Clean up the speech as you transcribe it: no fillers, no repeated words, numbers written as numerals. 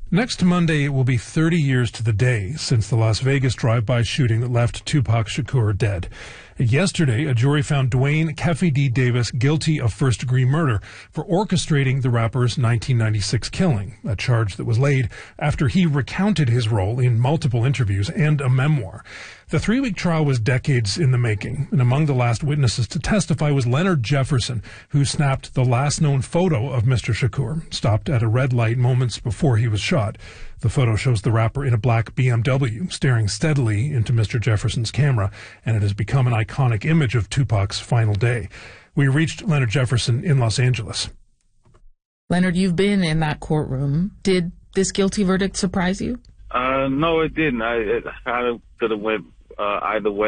Next Monday, it will be 30 years to the day since the Las Vegas drive-by shooting that left Tupac Shakur dead. Yesterday, a jury found Dwayne Keffe D. Davis guilty of first-degree murder for orchestrating the rapper's 1996 killing, a charge that was laid after he recounted his role in multiple interviews and a memoir. The 3-week trial was decades in the making, and among the last witnesses to testify was Leonard Jefferson, who snapped the last known photo of Mr. Shakur, stopped at a red light moments before he was shot. The photo shows the rapper in a black BMW staring steadily into Mr. Jefferson's camera, and it has become an iconic image of Tupac's final day. We reached Leonard Jefferson in Los Angeles. Leonard, you've been in that courtroom. Did this guilty verdict surprise you? No, it didn't. It kind of could have went either way.